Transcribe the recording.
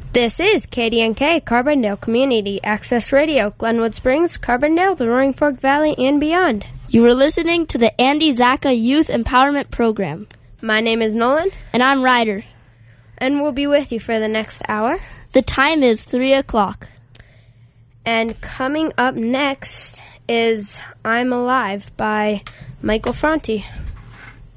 This is KDNK, Carbondale Community Access Radio, Glenwood Springs, Carbondale, the Roaring Fork Valley, and beyond. You are listening to the Andy Zacka Youth Empowerment Program. My name is Nolan. And I'm Ryder. And we'll be with you for the next hour. The time is 3 o'clock. And coming up next is I'm Alive by Michael Franti.